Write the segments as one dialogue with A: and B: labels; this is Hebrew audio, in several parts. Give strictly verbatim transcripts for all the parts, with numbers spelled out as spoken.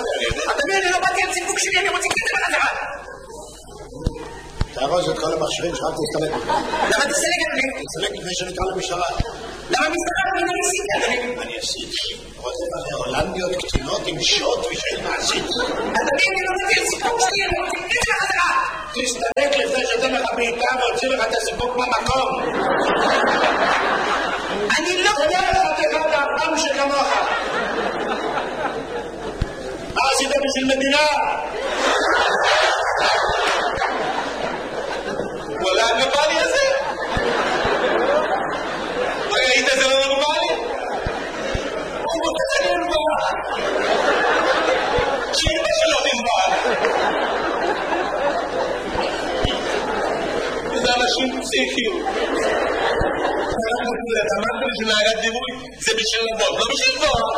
A: אדוני, אני לא באתי על סיפוק שלי, אני רוצה כסף בחזרה.
B: תארוז את כל המכשירים שלך, תסתלק.
A: למה תסתלק, אדוני?
B: תסתלק לפני שנקרא למשטרה.
A: למה משטרה? אני לא ניסיתי, אדוני.
B: אני עשיתי. רוצה מלא הולנדיות קטינות עם שוט ושאין מעשית.
A: אדוני, אני לא באתי על סיפוק שלי, אני רוצה כסף בחזרה.
B: תסתלק לפני שאתן לך בעיקר והוציא לך את הסיפוק במקום.
A: אני לא...
B: תודה לך תקעת הפעם שכמוך. מה עשית בשביל מדינה?
C: וואלה, הנורמלי הזה? ראית זה לא נורמלי? הוא רוצה זה נורמל. שאימא שלו נורמל. זה אנשים פסיכיים. אתה אמרת לי שנהגת דימוי זה בשביל לבוא, לא בשביל לבוא.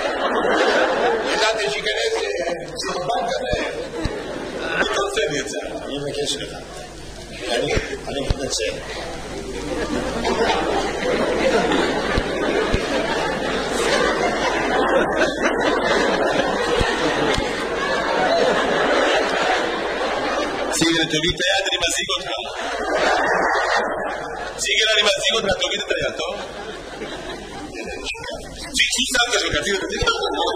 B: ידעתי שיכנס סרבן כזה.
C: אתה עושה לי את זה.
B: אני מבקש לך. אני מתנצל.
C: סיגל, תוריד את היד, אני מזיג אותך. סיגל, אני מזיג אותך, תוריד את היד, טוב? שי, שי, סבתא שלך, תוריד את היד.